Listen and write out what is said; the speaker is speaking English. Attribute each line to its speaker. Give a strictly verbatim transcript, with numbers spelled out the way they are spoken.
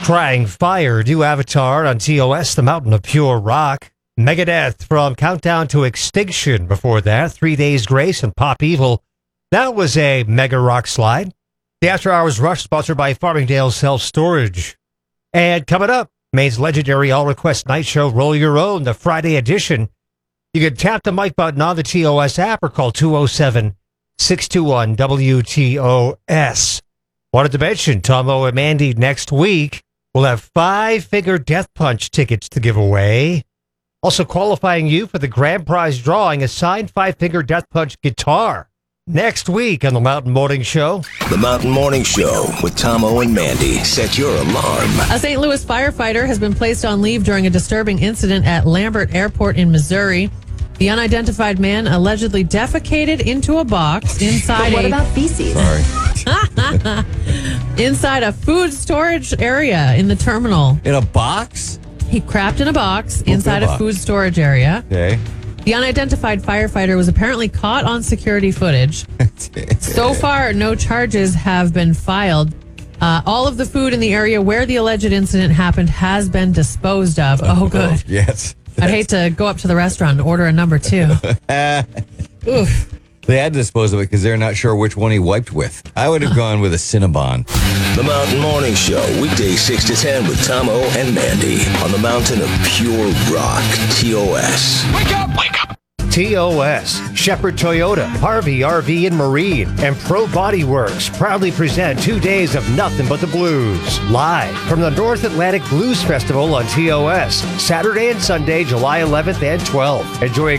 Speaker 1: Crying Fire, new Avatar on T O S, the Mountain of Pure Rock. Megadeth from Countdown to Extinction before that. Three Days Grace and Pop Evil. That was a mega rock slide. The After Hours Rush, sponsored by Farmingdale Self Storage. And coming up, Maine's legendary All Request Night Show, Roll Your Own, the Friday edition. You can tap the mic button on the T O S app or call two oh seven, six two one, W T O S. Wanted to mention, Tomo and Mandy next week will have five-figure Death Punch tickets to give away. Also qualifying you for the grand prize drawing, a signed five-finger Death Punch guitar. Next week on the Mountain Morning Show.
Speaker 2: The Mountain Morning Show with Tomo and Mandy. Set your alarm.
Speaker 3: A Saint Louis firefighter has been placed on leave during a disturbing incident at Lambert Airport in Missouri. The unidentified man allegedly defecated into a box inside
Speaker 4: but what
Speaker 3: a...
Speaker 4: about feces?
Speaker 5: Sorry.
Speaker 3: inside a food storage area in the terminal.
Speaker 5: In a box?
Speaker 3: He crapped in a box inside
Speaker 5: a
Speaker 3: a
Speaker 5: box.
Speaker 3: food storage area.
Speaker 5: Okay.
Speaker 3: The unidentified firefighter was apparently caught on security footage. So far, no charges have been filed. Uh, all of the food in the area where the alleged incident happened has been disposed of. Oh, good.
Speaker 5: Yes.
Speaker 3: I'd hate to go up to the restaurant and order a number two. Oof.
Speaker 5: They had to dispose of it because they're not sure which one he wiped with. I would have gone with a Cinnabon.
Speaker 2: The Mountain Morning Show, weekdays six to ten with Tomo and Mandy on the Mountain of Pure Rock, T O S.
Speaker 1: Wake up! Wake up! T O S, Shepherd Toyota, Harvey R V and Marine, and Pro Body Works proudly present two days of nothing but the blues. Live from the North Atlantic Blues Festival on T O S, Saturday and Sunday, July eleventh and twelfth. Enjoy